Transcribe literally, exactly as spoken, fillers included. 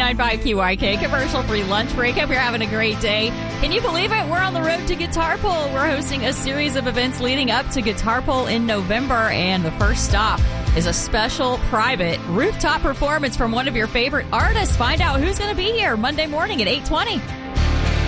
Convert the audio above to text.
ninety-nine point five Q Y K, commercial-free lunch break. Hope you're having a great day. Can you believe it? We're on the road to Guitar Pull. We're hosting a series of events leading up to Guitar Pull in November, and the first stop is a special private rooftop performance from one of your favorite artists. Find out who's going to be here Monday morning at eight twenty.